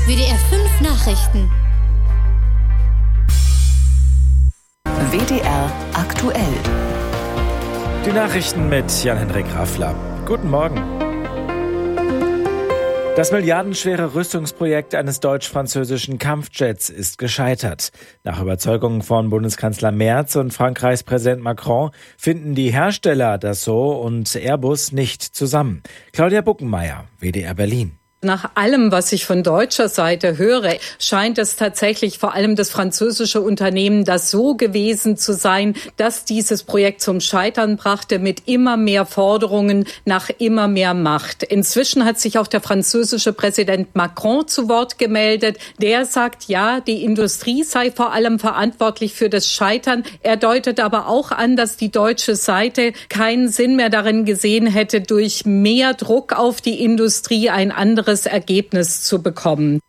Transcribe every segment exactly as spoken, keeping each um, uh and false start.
W D R fünf Nachrichten. W D R aktuell. Die Nachrichten mit Jan-Henrik Raffler. Guten Morgen. Das milliardenschwere Rüstungsprojekt eines deutsch-französischen Kampfjets ist gescheitert. Nach Überzeugung von Bundeskanzler Merz und Frankreichs Präsident Macron finden die Hersteller Dassault und Airbus nicht zusammen. Claudia Buckenmeier, W D R Berlin. Nach allem, was ich von deutscher Seite höre, scheint es tatsächlich vor allem das französische Unternehmen Dassault gewesen zu sein, dass dieses Projekt zum Scheitern brachte mit immer mehr Forderungen nach immer mehr Macht. Inzwischen hat sich auch der französische Präsident Macron zu Wort gemeldet. Der sagt, ja, die Industrie sei vor allem verantwortlich für das Scheitern. Er deutet aber auch an, dass die deutsche Seite keinen Sinn mehr darin gesehen hätte, durch mehr Druck auf die Industrie ein anderes Ergebnis zu bekommen.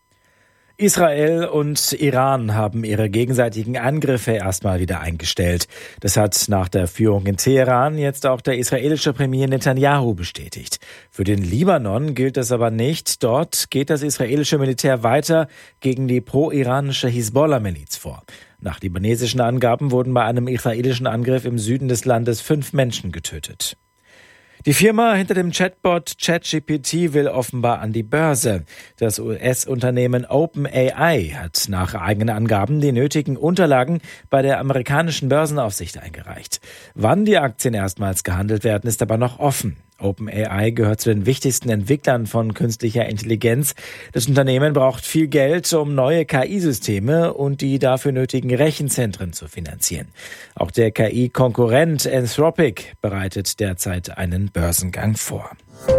Israel und Iran haben ihre gegenseitigen Angriffe erstmal wieder eingestellt. Das hat nach der Führung in Teheran jetzt auch der israelische Premier Netanyahu bestätigt. Für den Libanon gilt das aber nicht. Dort geht das israelische Militär weiter gegen die pro-iranische Hisbollah-Miliz vor. Nach libanesischen Angaben wurden bei einem israelischen Angriff im Süden des Landes fünf Menschen getötet. Die Firma hinter dem Chatbot ChatGPT will offenbar an die Börse. Das U S-Unternehmen OpenAI hat nach eigenen Angaben die nötigen Unterlagen bei der amerikanischen Börsenaufsicht eingereicht. Wann die Aktien erstmals gehandelt werden, ist aber noch offen. OpenAI gehört zu den wichtigsten Entwicklern von künstlicher Intelligenz. Das Unternehmen braucht viel Geld, um neue K I-Systeme und die dafür nötigen Rechenzentren zu finanzieren. Auch der K I-Konkurrent Anthropic bereitet derzeit einen Börsengang vor.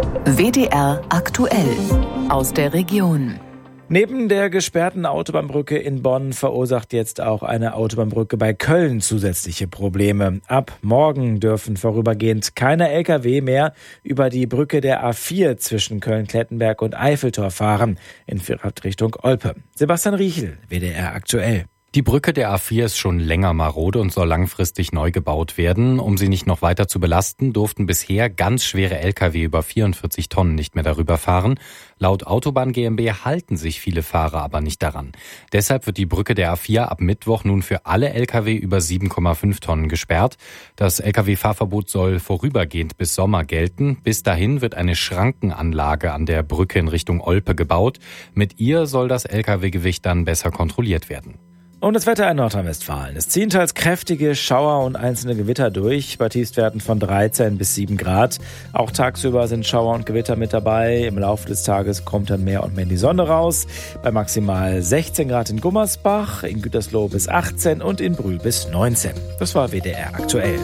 W D R aktuell aus der Region. Neben der gesperrten Autobahnbrücke in Bonn verursacht jetzt auch eine Autobahnbrücke bei Köln zusätzliche Probleme. Ab morgen dürfen vorübergehend keine L K W mehr über die Brücke der A vier zwischen Köln-Klettenberg und Eiffeltor fahren, in Richtung Olpe. Sebastian Riechel, W D R aktuell. Die Brücke der A vier ist schon länger marode und soll langfristig neu gebaut werden. Um sie nicht noch weiter zu belasten, durften bisher ganz schwere L K W über vierundvierzig Tonnen nicht mehr darüber fahren. Laut Autobahn GmbH halten sich viele Fahrer aber nicht daran. Deshalb wird die Brücke der A vier ab Mittwoch nun für alle L K W über sieben Komma fünf Tonnen gesperrt. Das L K W-Fahrverbot soll vorübergehend bis Sommer gelten. Bis dahin wird eine Schrankenanlage an der Brücke in Richtung Olpe gebaut. Mit ihr soll das L K W-Gewicht dann besser kontrolliert werden. Und das Wetter in Nordrhein-Westfalen. Es ziehen teils kräftige Schauer und einzelne Gewitter durch, bei Tiefstwerten von dreizehn bis sieben Grad. Auch tagsüber sind Schauer und Gewitter mit dabei. Im Laufe des Tages kommt dann mehr und mehr in die Sonne raus. Bei maximal sechzehn Grad in Gummersbach, in Gütersloh bis achtzehn und in Brühl bis neunzehn. Das war W D R aktuell.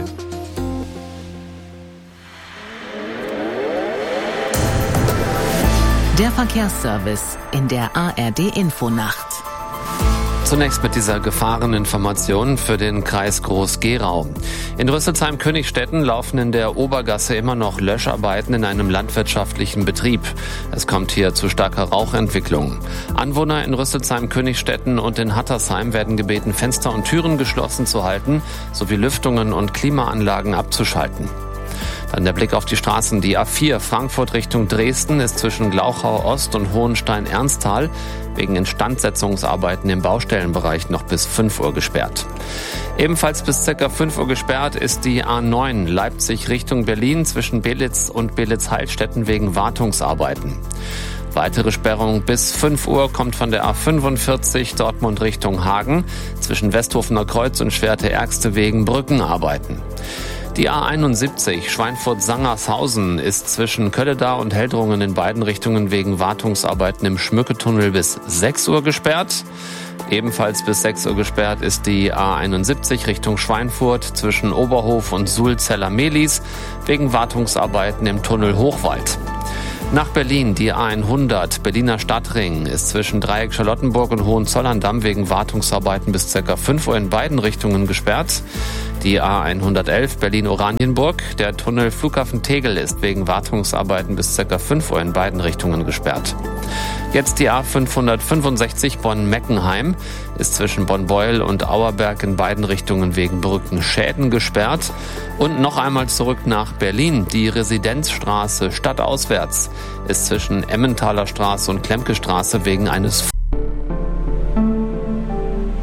Der Verkehrsservice in der A R D-Infonacht. Zunächst mit dieser Gefahreninformation für den Kreis Groß-Gerau. In Rüsselsheim-Königstetten laufen in der Obergasse immer noch Löscharbeiten in einem landwirtschaftlichen Betrieb. Es kommt hier zu starker Rauchentwicklung. Anwohner in Rüsselsheim-Königstetten und in Hattersheim werden gebeten, Fenster und Türen geschlossen zu halten, sowie Lüftungen und Klimaanlagen abzuschalten. Dann der Blick auf die Straßen. Die A vier Frankfurt Richtung Dresden ist zwischen Glauchau Ost und Hohenstein-Ernsthal wegen Instandsetzungsarbeiten im Baustellenbereich noch bis fünf Uhr gesperrt. Ebenfalls bis ca. fünf Uhr gesperrt ist die A neun Leipzig Richtung Berlin zwischen Belitz und Belitz-Heilstätten wegen Wartungsarbeiten. Weitere Sperrung bis fünf Uhr kommt von der A fünfundvierzig Dortmund Richtung Hagen zwischen Westhofener Kreuz und Schwerte-Ärgste wegen Brückenarbeiten. Die A einundsiebzig Schweinfurt-Sangershausen ist zwischen Kölledar und Heldrungen in beiden Richtungen wegen Wartungsarbeiten im Schmücketunnel bis sechs Uhr gesperrt. Ebenfalls bis sechs Uhr gesperrt ist die A einundsiebzig Richtung Schweinfurt zwischen Oberhof und Sulzeller-Melis wegen Wartungsarbeiten im Tunnel Hochwald. Nach Berlin die A hundert Berliner Stadtring ist zwischen Dreieck Charlottenburg und Hohenzollern-Damm wegen Wartungsarbeiten bis ca. fünf Uhr in beiden Richtungen gesperrt. Die A hundertelf Berlin-Oranienburg, der Tunnel Flughafen Tegel ist wegen Wartungsarbeiten bis ca. fünf Uhr in beiden Richtungen gesperrt. Jetzt die A fünfhundertfünfundsechzig Bonn-Meckenheim ist zwischen Bonn-Beuel und Auerberg in beiden Richtungen wegen Brückenschäden gesperrt. Und noch einmal zurück nach Berlin. Die Residenzstraße stadtauswärts ist zwischen Emmentaler Straße und Klemke Straße wegen eines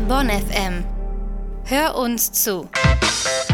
Bonn F M. Hör uns zu.